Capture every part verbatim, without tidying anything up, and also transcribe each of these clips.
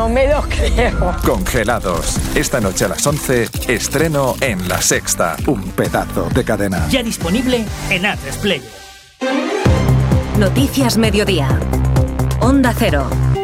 no me lo creo. Congelados. Esta noche a las once, estreno en La Sexta. Un pedazo de cadena. Ya disponible en Atresplayer. Noticias Mediodía. Onda Cero.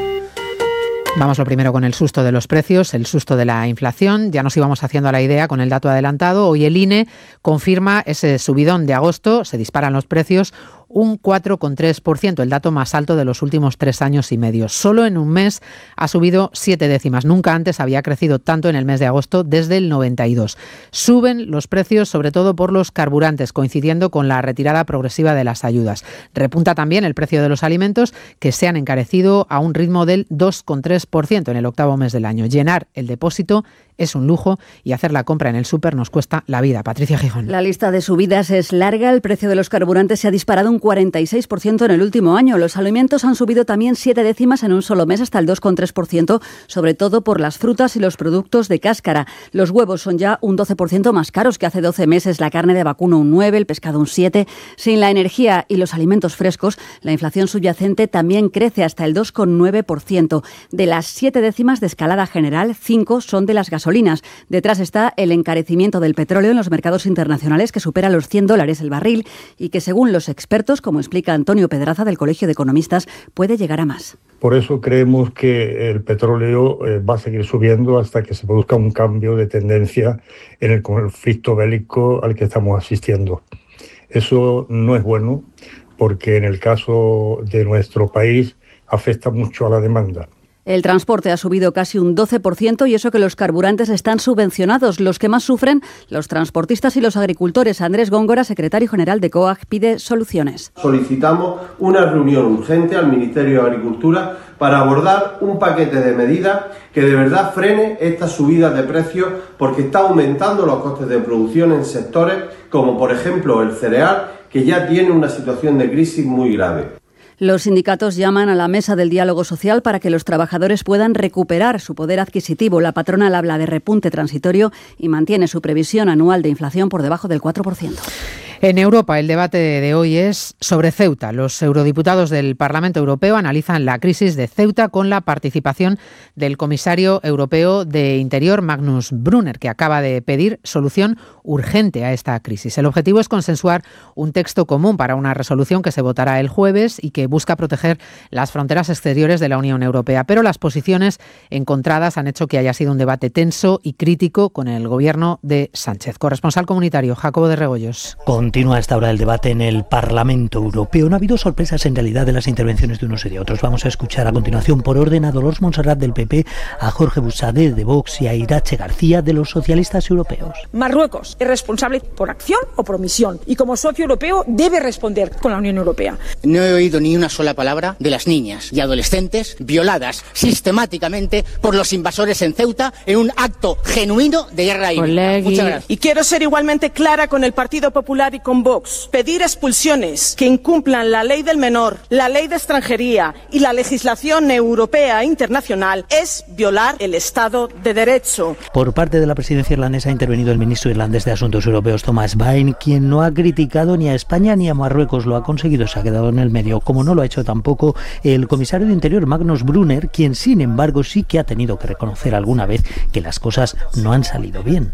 Vamos lo primero con el susto de los precios, el susto de la inflación. Ya nos íbamos haciendo a la idea con el dato adelantado. Hoy el I N E confirma ese subidón de agosto, se disparan los precios un cuatro coma tres por ciento, el dato más alto de los últimos tres años y medio. Solo en un mes ha subido siete décimas. Nunca antes había crecido tanto en el mes de agosto desde el noventa y dos. Suben los precios sobre todo por los carburantes, coincidiendo con la retirada progresiva de las ayudas. Repunta también el precio de los alimentos, que se han encarecido a un ritmo del dos coma tres por ciento en el octavo mes del año. Llenar el depósito es un lujo y hacer la compra en el súper nos cuesta la vida. Patricia Gijón. La lista de subidas es larga. El precio de los carburantes se ha disparado un cuarenta y seis por ciento en el último año. Los alimentos han subido también siete décimas en un solo mes, hasta el dos coma tres por ciento, sobre todo por las frutas y los productos de cáscara. Los huevos son ya un doce por ciento más caros que hace doce meses, la carne de vacuno un nueve por ciento, el pescado un siete por ciento. Sin la energía y los alimentos frescos, la inflación subyacente también crece hasta el dos coma nueve por ciento. De las siete décimas de escalada general, cinco son de las gasolinas. Detrás está el encarecimiento del petróleo en los mercados internacionales, que supera los cien dólares el barril y que, según los expertos, como explica Antonio Pedraza del Colegio de Economistas, puede llegar a más. Por eso creemos que el petróleo eh, va a seguir subiendo hasta que se produzca un cambio de tendencia en el conflicto bélico al que estamos asistiendo. Eso no es bueno porque en el caso de nuestro país afecta mucho a la demanda. El transporte ha subido casi un doce por ciento y eso que los carburantes están subvencionados. Los que más sufren, los transportistas y los agricultores. Andrés Góngora, secretario general de COAG, pide soluciones. Solicitamos una reunión urgente al Ministerio de Agricultura para abordar un paquete de medidas que de verdad frene estas subidas de precios, porque está aumentando los costes de producción en sectores como por ejemplo el cereal, que ya tiene una situación de crisis muy grave. Los sindicatos llaman a la mesa del diálogo social para que los trabajadores puedan recuperar su poder adquisitivo. La patronal habla de repunte transitorio y mantiene su previsión anual de inflación por debajo del cuatro por ciento. En Europa, el debate de hoy es sobre Ceuta. Los eurodiputados del Parlamento Europeo analizan la crisis de Ceuta con la participación del comisario europeo de Interior, Magnus Brunner, que acaba de pedir solución urgente a esta crisis. El objetivo es consensuar un texto común para una resolución que se votará el jueves y que busca proteger las fronteras exteriores de la Unión Europea. Pero las posiciones encontradas han hecho que haya sido un debate tenso y crítico con el gobierno de Sánchez. Corresponsal comunitario, Jacobo de Regoyos. Continúa esta hora el debate en el Parlamento Europeo. No ha habido sorpresas en realidad de las intervenciones de unos y de otros. Vamos a escuchar a continuación por orden a Dolors Montserrat del P P, a Jorge Buxadé de Vox y a Irache García de los socialistas europeos. Marruecos es responsable por acción o por omisión y como socio europeo debe responder con la Unión Europea. No he oído ni una sola palabra de las niñas y adolescentes violadas sistemáticamente por los invasores en Ceuta en un acto genuino de guerra híbrida. Muchas gracias. Y quiero ser igualmente clara con el Partido Popular y con Vox. Pedir expulsiones que incumplan la ley del menor, la ley de extranjería y la legislación europea e internacional es violar el Estado de Derecho. Por parte de la presidencia irlandesa ha intervenido el ministro irlandés de Asuntos Europeos, Thomas Bain, quien no ha criticado ni a España ni a Marruecos. Lo ha conseguido, se ha quedado en el medio, como no lo ha hecho tampoco el comisario de Interior, Magnus Brunner, quien sin embargo sí que ha tenido que reconocer alguna vez que las cosas no han salido bien.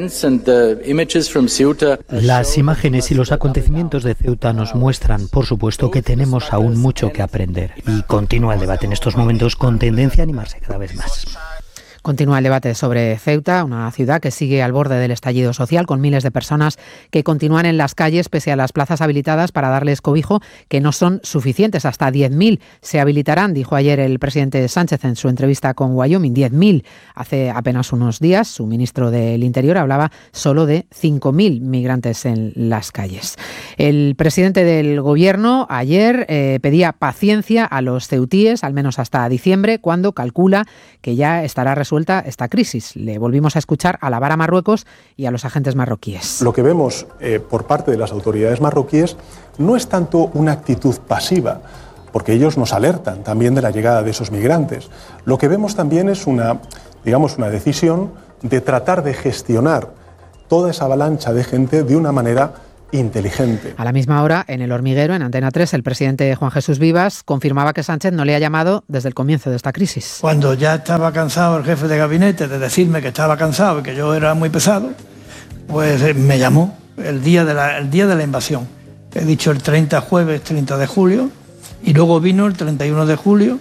Las imágenes y los acontecimientos de Ceuta nos muestran, por supuesto, que tenemos aún mucho que aprender. Y continúa el debate en estos momentos con tendencia a animarse cada vez más. Continúa el debate sobre Ceuta, una ciudad que sigue al borde del estallido social, con miles de personas que continúan en las calles pese a las plazas habilitadas para darles cobijo, que no son suficientes. Hasta diez mil se habilitarán, dijo ayer el presidente Sánchez en su entrevista con Wyoming. diez mil. Hace apenas unos días, su ministro del Interior hablaba solo de cinco mil migrantes en las calles. El presidente del Gobierno ayer eh, pedía paciencia a los ceutíes, al menos hasta diciembre, cuando calcula que ya estará resuelta esta crisis. Le volvimos a escuchar alabar a Marruecos y a los agentes marroquíes. Lo que vemos eh, por parte de las autoridades marroquíes no es tanto una actitud pasiva, porque ellos nos alertan también de la llegada de esos migrantes. Lo que vemos también es una, digamos, una decisión de tratar de gestionar toda esa avalancha de gente de una manera inteligente. A la misma hora, en El Hormiguero, en Antena tres, el presidente Juan Jesús Vivas confirmaba que Sánchez no le ha llamado desde el comienzo de esta crisis. Cuando ya estaba cansado el jefe de gabinete de decirme que estaba cansado y que yo era muy pesado, pues me llamó el día de la, el día de la invasión. He dicho el treinta, jueves treinta de julio, y luego vino el treinta y uno de julio,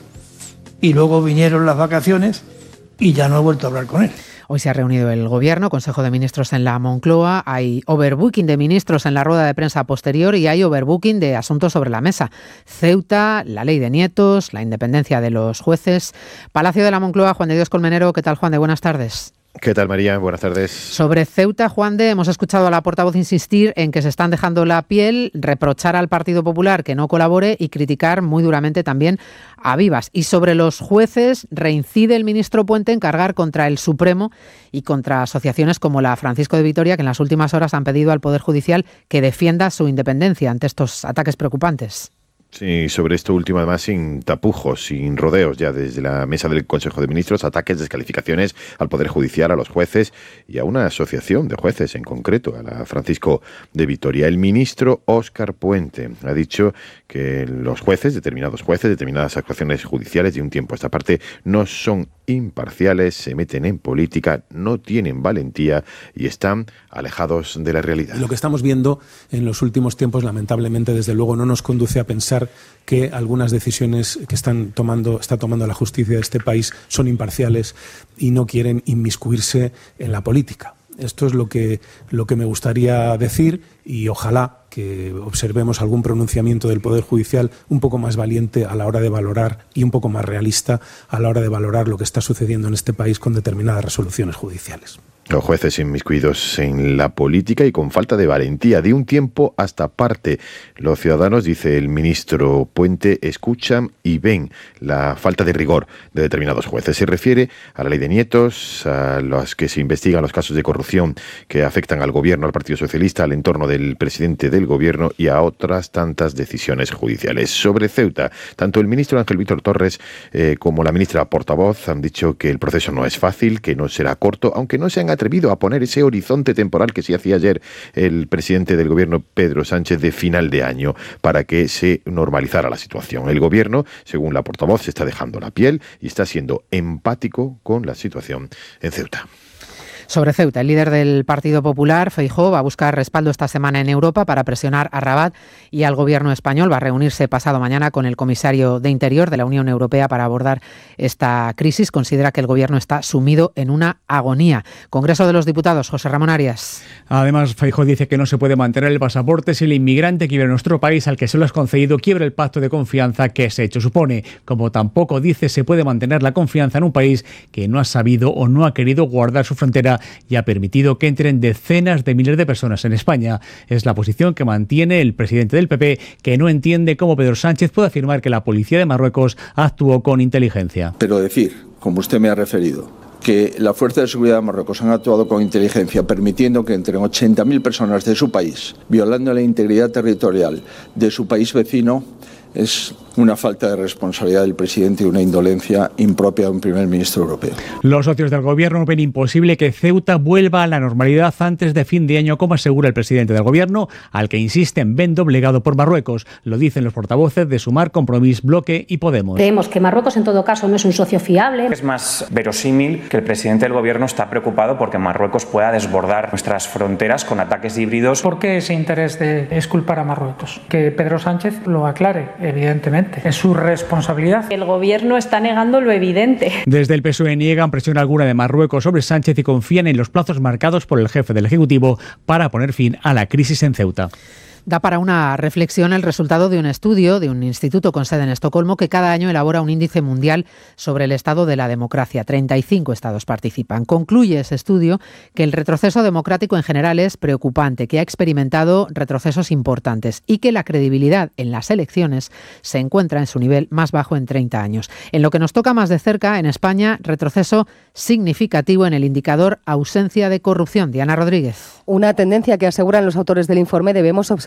y luego vinieron las vacaciones y ya no he vuelto a hablar con él. Hoy se ha reunido el Gobierno, Consejo de Ministros en la Moncloa, hay overbooking de ministros en la rueda de prensa posterior y hay overbooking de asuntos sobre la mesa. Ceuta, la ley de nietos, la independencia de los jueces. Palacio de la Moncloa, Juan de Dios Colmenero. ¿Qué tal, Juan de? Buenas tardes. ¿Qué tal, María? Buenas tardes. Sobre Ceuta, Juan de, hemos escuchado a la portavoz insistir en que se están dejando la piel, reprochar al Partido Popular que no colabore y criticar muy duramente también a Vivas. Y sobre los jueces, reincide el ministro Puente en cargar contra el Supremo y contra asociaciones como la Francisco de Vitoria, que en las últimas horas han pedido al Poder Judicial que defienda su independencia ante estos ataques preocupantes. Sí, sobre esto último, además, sin tapujos, sin rodeos, ya desde la mesa del Consejo de Ministros, ataques, descalificaciones al Poder Judicial, a los jueces y a una asociación de jueces en concreto, a la Francisco de Vitoria. El ministro Óscar Puente ha dicho que los jueces, determinados jueces, determinadas actuaciones judiciales de un tiempo a esta parte, no son imparciales, se meten en política, no tienen valentía y están alejados de la realidad. Lo que estamos viendo en los últimos tiempos, lamentablemente, desde luego, no nos conduce a pensar que algunas decisiones que están tomando, está tomando la justicia de este país son imparciales y no quieren inmiscuirse en la política. Esto es lo que, lo que me gustaría decir y ojalá que observemos algún pronunciamiento del Poder Judicial un poco más valiente a la hora de valorar y un poco más realista a la hora de valorar lo que está sucediendo en este país con determinadas resoluciones judiciales. Los jueces inmiscuidos en la política y con falta de valentía, de un tiempo hasta parte. Los ciudadanos, dice el ministro Puente, escuchan y ven la falta de rigor de determinados jueces. Se refiere a la ley de nietos, a los que se investigan los casos de corrupción que afectan al gobierno, al Partido Socialista, al entorno del presidente del gobierno y a otras tantas decisiones judiciales. Sobre Ceuta, tanto el ministro Ángel Víctor Torres eh, como la ministra portavoz han dicho que el proceso no es fácil, que no será corto, aunque no se han atrevido a poner ese horizonte temporal que sí hacía ayer el presidente del gobierno, Pedro Sánchez, de final de año, para que se normalizara la situación. El gobierno, según la portavoz, se está dejando la piel y está siendo empático con la situación en Ceuta. Sobre Ceuta, el líder del Partido Popular, Feijóo, va a buscar respaldo esta semana en Europa para presionar a Rabat y al gobierno español. Va a reunirse pasado mañana con el comisario de Interior de la Unión Europea para abordar esta crisis. Considera que el gobierno está sumido en una agonía. Congreso de los Diputados, José Ramón Arias. Además, Feijóo dice que no se puede mantener el pasaporte si el inmigrante que vive en nuestro país al que se lo has concedido quiebra el pacto de confianza que ese hecho supone. Como tampoco dice se puede mantener la confianza en un país que no ha sabido o no ha querido guardar su frontera y ha permitido que entren decenas de miles de personas en España. Es la posición que mantiene el presidente del P P, que no entiende cómo Pedro Sánchez puede afirmar que la policía de Marruecos actuó con inteligencia. Pero decir, como usted me ha referido, que la Fuerza de Seguridad de Marruecos han actuado con inteligencia permitiendo que entren ochenta mil personas de su país, violando la integridad territorial de su país vecino, es una falta de responsabilidad del presidente y una indolencia impropia de un primer ministro europeo. Los socios del gobierno ven imposible que Ceuta vuelva a la normalidad antes de fin de año, como asegura el presidente del gobierno, al que insisten ven doblegado por Marruecos. Lo dicen los portavoces de Sumar, Compromís, Bloque y Podemos. Creemos que Marruecos en todo caso no es un socio fiable. Es más verosímil que el presidente del gobierno está preocupado porque Marruecos pueda desbordar nuestras fronteras con ataques híbridos. ¿Por qué ese interés de exculpar a Marruecos? Que Pedro Sánchez lo aclare, evidentemente. Es su responsabilidad. El gobierno está negando lo evidente. Desde el P S O E niegan presión alguna de Marruecos sobre Sánchez y confían en los plazos marcados por el jefe del Ejecutivo para poner fin a la crisis en Ceuta. Da para una reflexión el resultado de un estudio de un instituto con sede en Estocolmo que cada año elabora un índice mundial sobre el estado de la democracia. treinta y cinco estados participan. Concluye ese estudio que el retroceso democrático en general es preocupante, que ha experimentado retrocesos importantes y que la credibilidad en las elecciones se encuentra en su nivel más bajo en treinta años. En lo que nos toca más de cerca, en España, retroceso significativo en el indicador ausencia de corrupción. Diana Rodríguez. Una tendencia que aseguran los autores del informe debemos observar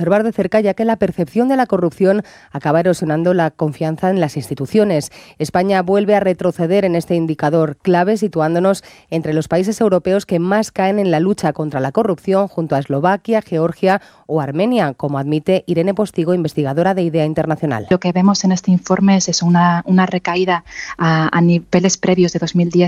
observar de cerca, ya que la percepción de la corrupción acaba erosionando la confianza en las instituciones. España vuelve a retroceder en este indicador clave, situándonos entre los países europeos que más caen en la lucha contra la corrupción, junto a Eslovaquia, Georgia o Armenia, como admite Irene Postigo, investigadora de IDEA Internacional. Lo que vemos en este informe es una, una recaída a, a niveles previos de dos mil diez